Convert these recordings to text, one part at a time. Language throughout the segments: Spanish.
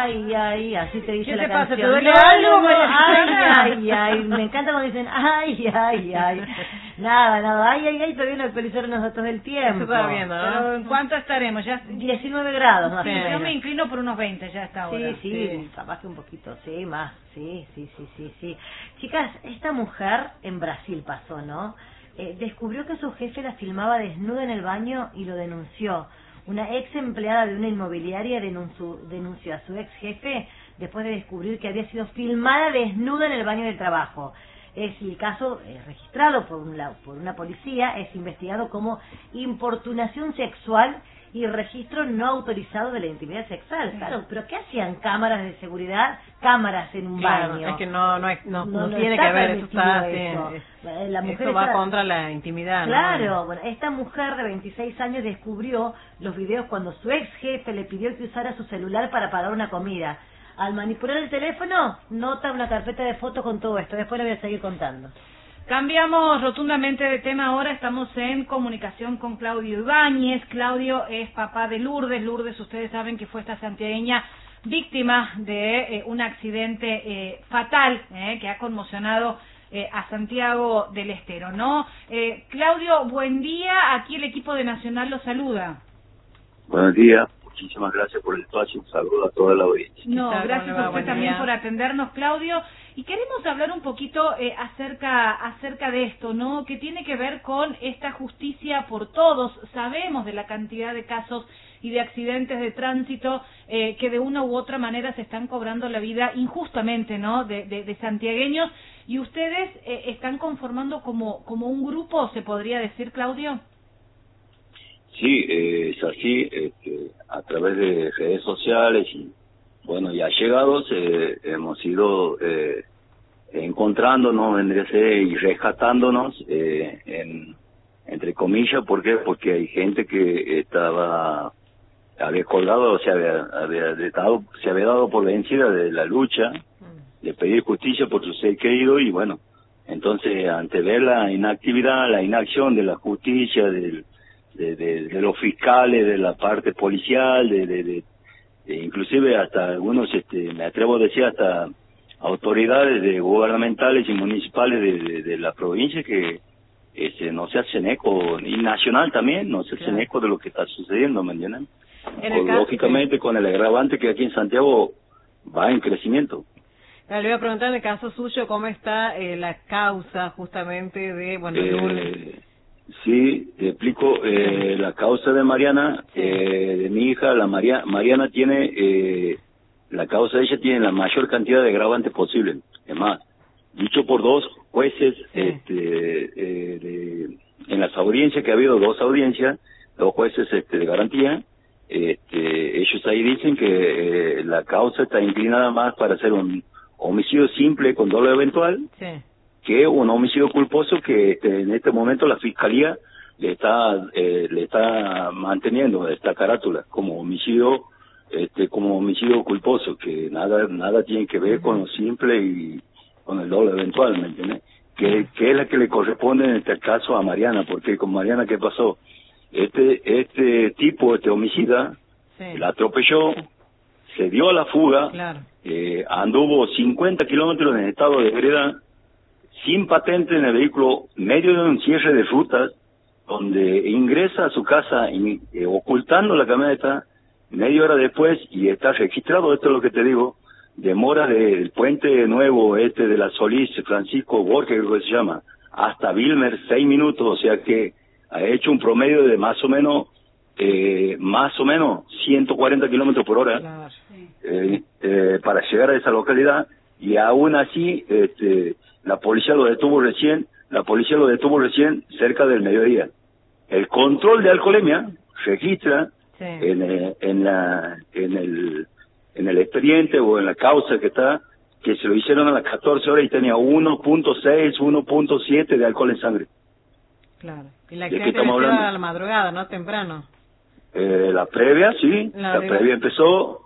ay, ay, así te dice ¿Qué la te pasa? canción. ¿Te duele algo? Ay, ay, me encanta cuando dicen, ay, ay, ay. Nada, ay, ay, todavía nos actualizaron nosotros el tiempo. Eso estaba viendo, ¿no? Pero ¿en cuánto estaremos? Ya 19 grados más o sí, yo menos. me inclino por unos 20 ya hasta ahora. Sí, capaz que un poquito, sí, más, sí. Chicas, esta mujer en Brasil pasó, ¿no? Descubrió que su jefe la filmaba desnuda en el baño y lo denunció. Una ex empleada de una inmobiliaria denunció a su ex jefe después de descubrir que había sido filmada desnuda en el baño del trabajo. El caso registrado por una policía es investigado como importunación sexual y registro no autorizado de la intimidad sexual. Claro, pero ¿qué hacían cámaras de seguridad? Cámaras en un baño. Es que no tiene que ver, eso está, la mujer eso va contra la intimidad. Claro, ¿no? bueno, esta mujer de 26 años descubrió los videos cuando su ex jefe le pidió que usara su celular para pagar una comida. Al manipular el teléfono, nota una carpeta de fotos con todo esto. Después le voy a seguir contando. Cambiamos rotundamente de tema ahora, estamos en comunicación con Claudio Ibáñez. Claudio es papá de Lourdes. Lourdes, ustedes saben que fue esta santiagueña víctima de un accidente fatal que ha conmocionado a Santiago del Estero, ¿no? Claudio, buen día, aquí el equipo de Nacional lo saluda. Buenos días. Muchísimas gracias por el espacio, un saludo a toda la audiencia. No, gracias a usted también por atendernos, Claudio. Y queremos hablar un poquito acerca de esto, ¿no? Que tiene que ver con esta justicia por todos. Sabemos de la cantidad de casos y de accidentes de tránsito que de una u otra manera se están cobrando la vida injustamente, ¿no? De santiagueños. Y ustedes están conformando como un grupo, ¿se podría decir, Claudio? Sí, es así, a través de redes sociales y bueno, ya llegados hemos ido encontrándonos, y rescatándonos, entre comillas, ¿por qué? Porque hay gente que había colgado, se había dado por vencida de la lucha, de pedir justicia por su ser querido y bueno, entonces ante ver la inactividad, la inacción de la justicia, de los fiscales, de la parte policial, inclusive hasta algunos, me atrevo a decir, hasta autoridades gubernamentales y municipales de la provincia que no se hacen eco, y nacional también, no se hacen eco de lo que está sucediendo, ¿me entienden? Lógicamente con el agravante que aquí en Santiago va en crecimiento. Le voy a preguntar en el caso suyo, ¿cómo está la causa justamente de, Lourdes? Sí, te explico, la causa de Mariana, de mi hija, Mariana tiene, la causa de ella tiene la mayor cantidad de agravantes posible. Es más, dicho por dos jueces, en las audiencias que ha habido, dos jueces de garantía, ellos ahí dicen que la causa está inclinada más para hacer un homicidio simple con dolo eventual, que un homicidio culposo que en este momento la fiscalía le está manteniendo esta carátula como homicidio culposo, que nada tiene que ver con lo simple y con el dolo eventual, ¿me entiendes? Que es la que le corresponde en este caso a Mariana, porque con Mariana, ¿qué pasó? Este homicida la atropelló, se dio a la fuga, anduvo 50 kilómetros en estado de ebriedad, sin patente en el vehículo, medio de un cierre de rutas, donde ingresa a su casa ocultando la camioneta, media hora después, y está registrado, esto es lo que te digo, demora del puente nuevo de la Solís, Francisco Borges, creo que se llama, hasta Vilmer, 6 minutos, o sea que ha hecho un promedio de más o menos 140 kilómetros por hora para llegar a esa localidad, y aún así la policía lo detuvo recién cerca del mediodía. El control de alcoholemia registra en el expediente o en la causa que se lo hicieron a las 14 horas y tenía 1.6, 1.7 de alcohol en sangre. Claro. Y la accidente era a la madrugada, ¿no? Temprano. La previa, sí. La previa empezó.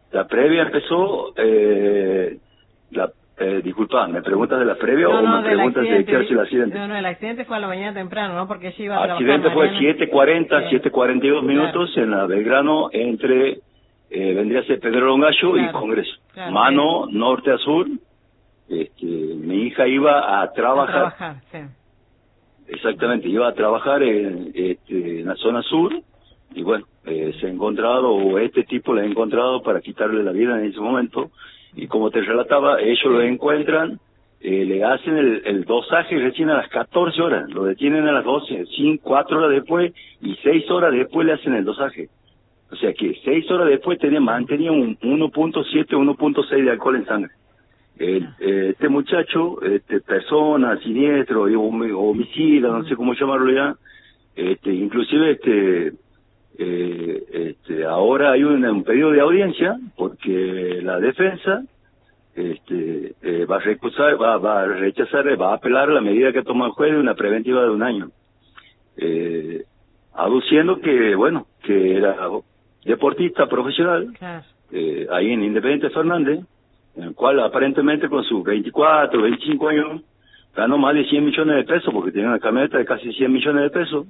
Disculpa, ¿me preguntas de la previa o me preguntas de qué hace el accidente? No, el accidente fue a la mañana temprano, ¿no? Porque ella iba a trabajar. El accidente fue 7:40, 7:42 minutos en la Belgrano, entre vendría a ser Pedro Gallo y Congreso. Mano norte a sur. Mi hija iba a trabajar. Sí. Exactamente, iba a trabajar en la zona sur y bueno, se ha encontrado, o este tipo le ha encontrado para quitarle la vida en ese momento, y como te relataba, ellos lo encuentran, le hacen el dosaje recién a las 14 horas, lo detienen a las 12, 4 horas después y 6 horas después le hacen el dosaje. O sea que 6 horas después mantenía un 1.7, 1.6 de alcohol en sangre. Este muchacho, persona, siniestro, homicida, no sé cómo llamarlo ya, inclusive ahora hay un pedido de audiencia porque la defensa va a rechazar, va a apelar la medida que toma el juez de una preventiva de 1 año, aduciendo que, bueno, que era deportista profesional, ahí en Independiente Fernández, en el cual aparentemente con sus 24, 25 años ganó más de 100 millones de pesos, porque tenía una camioneta de casi 100 millones de pesos.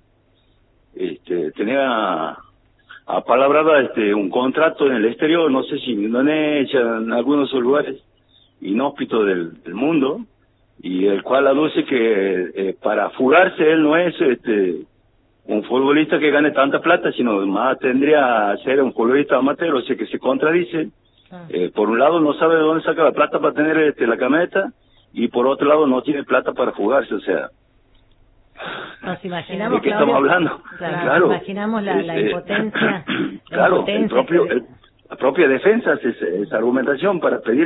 Tenía apalabrada un contrato en el exterior, no sé si en Indonesia, en algunos de esos lugares inhóspitos del mundo, y el cual aduce que para fugarse él no es un futbolista que gane tanta plata, sino más tendría a ser un futbolista amateur, o sea que se contradice. Por un lado no sabe de dónde saca la plata para tener la camioneta, y por otro lado no tiene plata para fugarse, o sea, nos imaginamos, ¿de qué estamos hablando? Claro. Imaginamos la impotencia. Claro, la propia defensa hace esa argumentación para pedir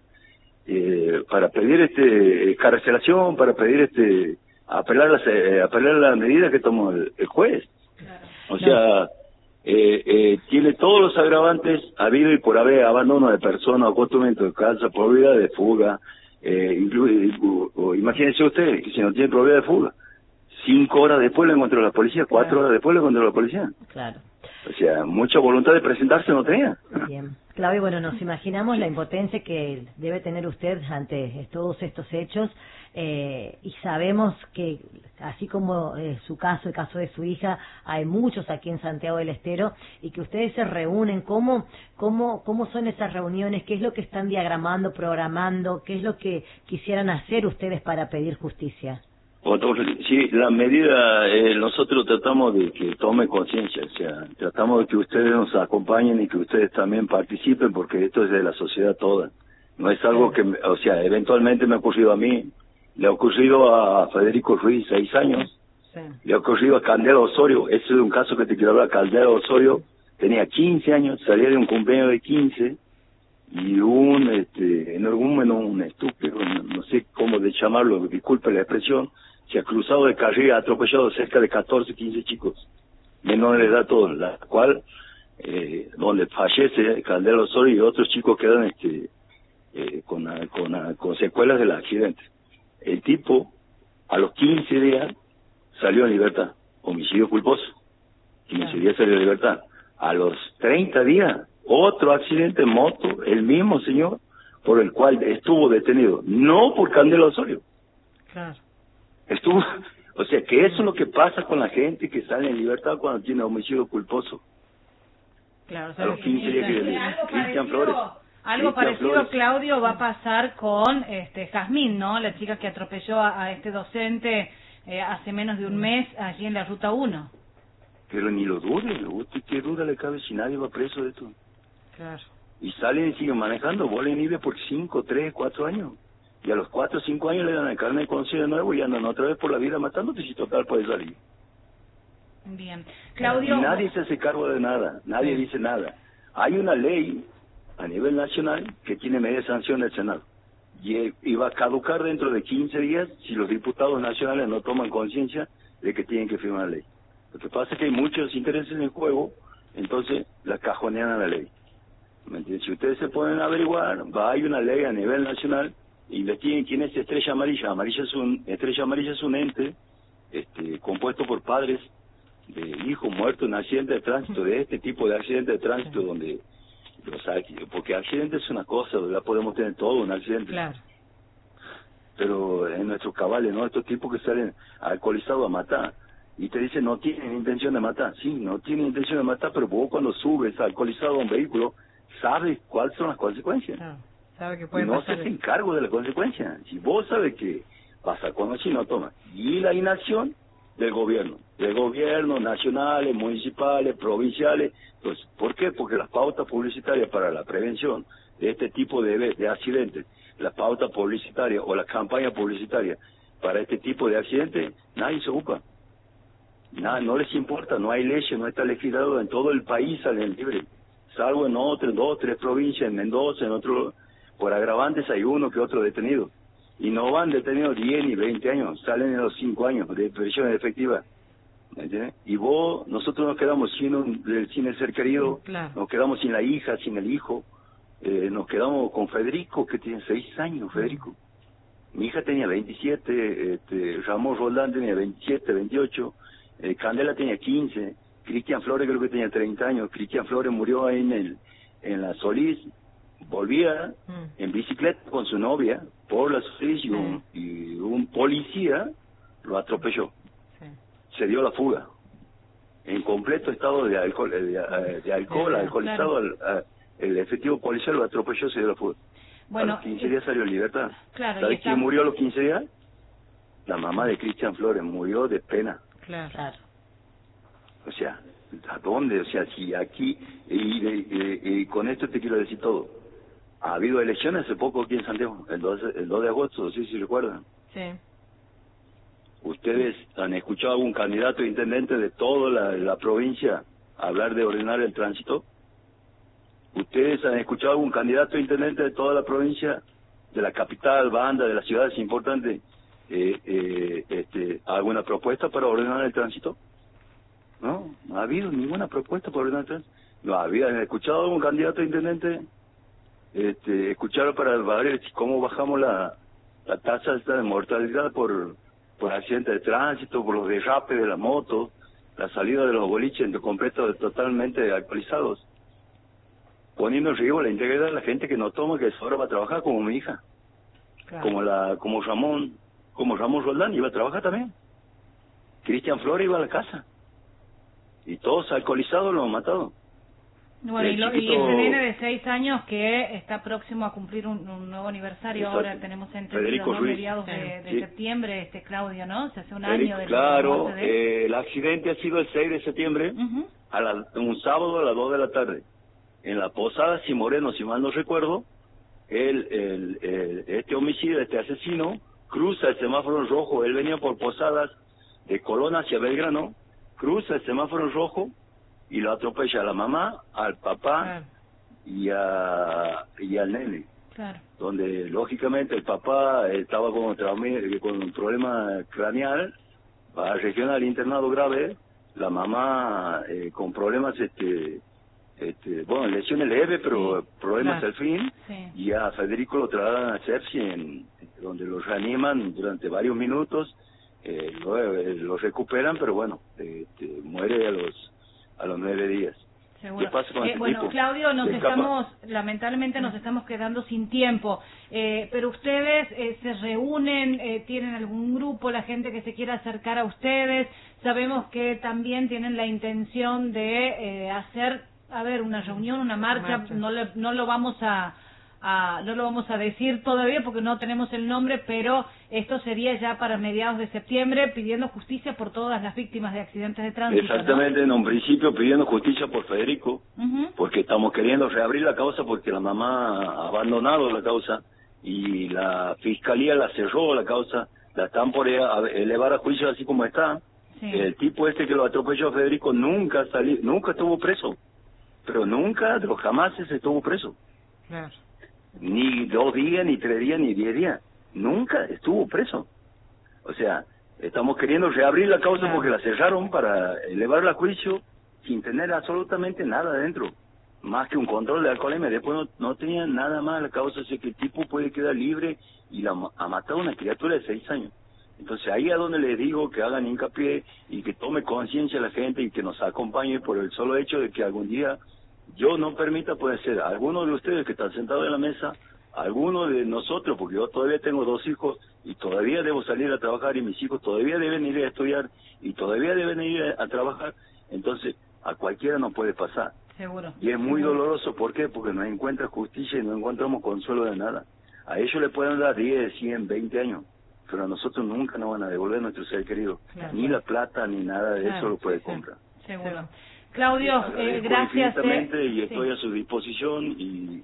excarcelación, para pedir apelar a la medida que tomó el juez. O sea, tiene todos los agravantes habido y por haber: abandono de persona, acostamiento de casa, probabilidad de fuga, imagínense ustedes que si no tiene probabilidad de fuga, 5 horas después lo encontró la policía, 4 horas después lo encontró la policía. Claro. O sea, mucha voluntad de presentarse no tenía. Bien. Claudio, bueno, nos imaginamos la impotencia que debe tener usted ante todos estos hechos, y sabemos que, así como su caso, el caso de su hija, hay muchos aquí en Santiago del Estero, y que ustedes se reúnen. ¿Cómo son esas reuniones? ¿Qué es lo que están diagramando, programando? ¿Qué es lo que quisieran hacer ustedes para pedir justicia? Sí, la medida, nosotros tratamos de que tome conciencia, o sea, tratamos de que ustedes nos acompañen y que ustedes también participen, porque esto es de la sociedad toda. No es algo que, o sea, eventualmente me ha ocurrido a mí, le ha ocurrido a Federico Ruiz, 6 años, le ha ocurrido a Candela Osorio. Ese es un caso que te quiero hablar. Candela Osorio tenía 15 años, salía de un cumpleaños de 15, y un estúpido, no sé cómo de llamarlo, disculpe la expresión, se ha cruzado de carril, ha atropellado cerca de 14, 15 chicos menores de edad, todos, la cual donde fallece Candela Osorio y otros chicos quedan con secuelas del accidente. El tipo a los 15 días salió en libertad, homicidio culposo, 15 días salió en libertad. A los 30 días otro accidente en moto, el mismo señor, por el cual estuvo detenido, no por Candela Osorio. Claro. O sea, que eso es lo que pasa con la gente que sale en libertad cuando tiene homicidio culposo. Claro, a los 15 días que Cristian Flores. Algo parecido, Claudio, va a pasar con Jazmín, ¿no? La chica que atropelló a este docente hace menos de un mes allí en la Ruta 1. Pero ni lo dude, ¿qué duda le cabe si nadie va preso de esto? Claro. Y salen y siguen manejando, bola inhibe por 5, 3, 4 años. Y a los 4 o 5 años le dan el carnet de conducir de nuevo y andan otra vez por la vida matándote si total puede salir. Bien. Claudio. Y nadie se hace cargo de nada, nadie dice nada. Hay una ley a nivel nacional que tiene media sanción del Senado. Y va a caducar dentro de 15 días si los diputados nacionales no toman conciencia de que tienen que firmar la ley. Lo que pasa es que hay muchos intereses en el juego, entonces la cajonean a la ley. ¿Me entiendes? Si ustedes se ponen a averiguar, hay una ley a nivel nacional, investiguen quién es Estrella Amarilla. Estrella Amarilla es un ente compuesto por padres de hijos muertos en accidentes de tránsito, de este tipo de accidentes de tránsito, donde porque accidente es una cosa, ya podemos tener todo un accidente. Claro. Pero en nuestros cabales, ¿no? Estos tipos que salen alcoholizados a matar. y te dice no tienen intención de matar. Sí, no tienen intención de matar, pero vos cuando subes alcoholizado a un vehículo, sabes cuáles son las consecuencias. Sabe que puede no pasar. se hace cargo de las consecuencias. Si vos sabes que pasa cuando si no tomas. Y la inacción del gobierno nacionales, municipales, provinciales. Entonces, ¿por qué? Porque las pautas publicitarias para la prevención de este tipo de accidentes, las pautas publicitarias o las campañas publicitarias para este tipo de accidentes, nadie se ocupa. Nada, no les importa, no hay leyes, no está legislado, en todo el país salen libres, salvo en otras, 2, 3 provincias, en Mendoza, en otro, por agravantes hay uno que otro detenido. Y no van detenidos 10 ni 20 años, salen en los 5 años de prisión efectiva. ¿Me entiendes? Y nosotros nos quedamos sin el ser querido, claro. Nos quedamos sin la hija, sin el hijo, nos quedamos con Federico, que tiene 6 años, Federico. Mi hija tenía 27, Ramón Roldán tenía 27, 28, Candela tenía 15, Cristian Flores creo que tenía 30 años, Cristian Flores murió ahí en la Solís, volvía en bicicleta con su novia por la Solís y un policía lo atropelló. Se dio la fuga en completo estado de alcohol, alcoholizado. Claro. El efectivo policial lo atropelló, se dio la fuga. Bueno, a los 15 días salió en libertad. Claro, ¿Sabes quién murió a los 15 días? La mamá de Cristian Flores murió de pena. Claro. O sea, ¿a dónde? O sea, si aquí, y con esto te quiero decir todo. Ha habido elecciones hace poco aquí en Santiago, el 2 de agosto, no sé si recuerdan. Sí. ¿Ustedes han escuchado a algún candidato a intendente de toda la provincia hablar de ordenar el tránsito? ¿Ustedes han escuchado a algún candidato a intendente de toda la provincia, de la capital, banda, de las ciudades importantes, alguna propuesta para ordenar el tránsito? No ha habido ninguna propuesta para ordenar el tránsito. No habían escuchado a algún candidato a intendente, escucharon para ver cómo bajamos la tasa de mortalidad por accidentes de tránsito, por los derrapes de la moto, la salida de los boliches completos totalmente alcoholizados, poniendo en riesgo la integridad de la gente que no toma, que ahora va a trabajar como mi hija, claro. como Ramón Roldán iba a trabajar también, Cristian Flores iba a la casa, y todos alcoholizados los han matado. Bueno, y el nene de 6 años que está próximo a cumplir un nuevo aniversario. Exacto. Ahora tenemos entendido, ¿no? Mediados de septiembre, Claudio, ¿no? Se hace un año del claro, el accidente ha sido el 6 de septiembre, un sábado a las 2 de la tarde, en la Posada Simoreno, si mal no recuerdo. Este homicida, este asesino, cruza el semáforo rojo. Él venía por Posadas de Colón hacia Belgrano, cruza el semáforo rojo y lo atropella a la mamá, al papá, claro. y al nene. Claro. Donde lógicamente el papá estaba con un problema craneal, va a regional internado grave, la mamá con problemas lesiones leves, pero problemas al fin, y a Federico lo trasladan a Cerci, donde lo reaniman durante varios minutos, lo recuperan, pero bueno, muere a los 9 días. Seguro. ¿Qué pasa con este tipo? Claudio, lamentablemente nos estamos quedando sin tiempo, pero ustedes se reúnen, tienen algún grupo, la gente que se quiera acercar a ustedes. Sabemos que también tienen la intención de hacer, una reunión, una marcha. No lo vamos a decir todavía porque no tenemos el nombre, pero esto sería ya para mediados de septiembre, pidiendo justicia por todas las víctimas de accidentes de tránsito. Exactamente, ¿no? En un principio pidiendo justicia por Federico, porque estamos queriendo reabrir la causa porque la mamá ha abandonado la causa y la fiscalía la cerró la causa, la están por elevar a juicio así como está. Sí. El tipo que lo atropelló a Federico nunca estuvo preso, pero jamás se estuvo preso. Claro. Ni 2 días, ni 3 días, ni 10 días. Nunca estuvo preso. O sea, estamos queriendo reabrir la causa porque la cerraron para elevarla a juicio sin tener absolutamente nada dentro, más que un control de alcoholemia. Después no tenía nada más la causa, así que el tipo puede quedar libre y ha matado a una criatura de 6 años. Entonces ahí es donde les digo que hagan hincapié y que tome conciencia la gente y que nos acompañe por el solo hecho de que algún día yo no permita, puede ser alguno de ustedes que están sentados en la mesa algunos de nosotros, porque yo todavía tengo 2 hijos y todavía debo salir a trabajar y mis hijos todavía deben ir a estudiar y todavía deben ir a trabajar, entonces a cualquiera nos puede pasar. Seguro. Y es muy doloroso, ¿por qué? Porque no encuentra justicia y no encontramos consuelo de nada. A ellos le pueden dar 10, 100, 20 años, pero a nosotros nunca nos van a devolver nuestro ser querido. Claro. Ni la plata ni nada de eso lo puede comprar. Seguro. Claudio, gracias. Y estoy a su disposición y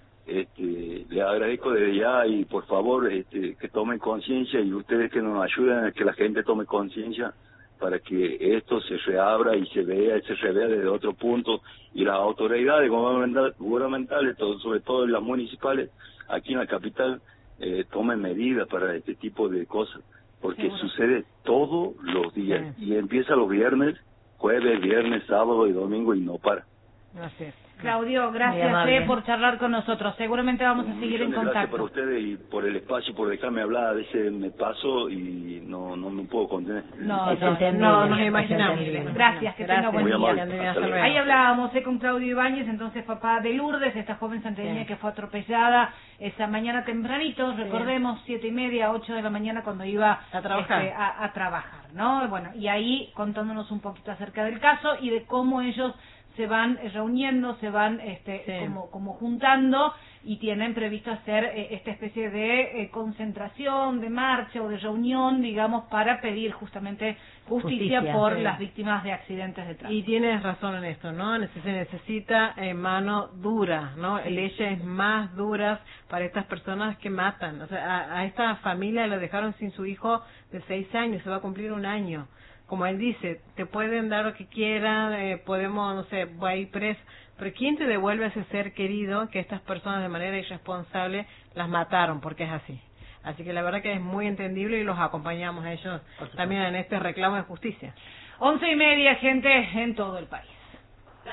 le agradezco desde ya y por favor que tomen conciencia y ustedes que nos ayuden a que la gente tome conciencia para que esto se reabra y se revea desde otro punto y las autoridades gubernamentales, sobre todo las municipales aquí en la capital, tomen medidas para este tipo de cosas, porque sucede todos los días y empieza los viernes, jueves, viernes, sábado y domingo y no para. Gracias. Claudio, gracias por charlar con nosotros. Seguramente vamos a seguir en contacto. Gracias para ustedes y por el espacio, por dejarme hablar. A veces me paso y no me puedo contener. No nos imaginamos. Gracias, que tenga buen día. Ahí hablábamos con Claudio Ibáñez, entonces papá de Lourdes, esta joven santiagueña que fue atropellada esa mañana tempranito, recordemos, 7:30, 8 de la mañana cuando iba a trabajar, a trabajar, ¿no? Bueno, y ahí contándonos un poquito acerca del caso y de cómo ellos se van reuniendo, se van como juntando y tienen previsto hacer esta especie de concentración, de marcha o de reunión, digamos, para pedir justamente justicia por las víctimas de accidentes de tránsito. Y tienes razón en esto, ¿no? Se necesita mano dura, ¿no? Leyes más duras para estas personas que matan. O sea, a esta familia la dejaron sin su hijo de 6 años, se va a cumplir 1 año. Como él dice, te pueden dar lo que quieran, podemos, no sé, voy a ir preso, pero ¿quién te devuelve a ese ser querido que estas personas de manera irresponsable las mataron? Porque es así. Así que la verdad que es muy entendible y los acompañamos a ellos también en este reclamo de justicia. 11:30, gente, en todo el país.